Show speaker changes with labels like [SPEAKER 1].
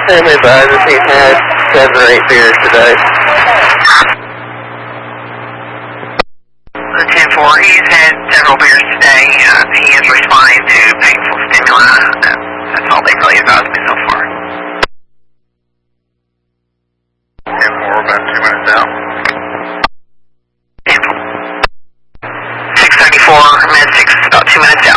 [SPEAKER 1] Same advisor, he's had 7 or 8 beers today.
[SPEAKER 2] The 10-4, he's had several beers today. He is responding to painful stimuli. That's all they've really advised me so far.
[SPEAKER 1] 10-4, about 2 minutes out.
[SPEAKER 2] 634, med 6, about 2 minutes out.